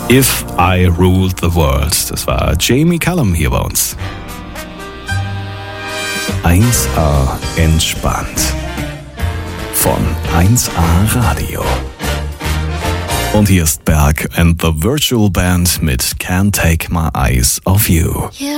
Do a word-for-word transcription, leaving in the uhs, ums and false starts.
If I Ruled the World. Das war Jamie Cullum hier bei uns. eins A entspannt. Von eins A Radio. Und hier ist Berg and the Virtual Band mit Can't Take My Eyes Off You. Yeah.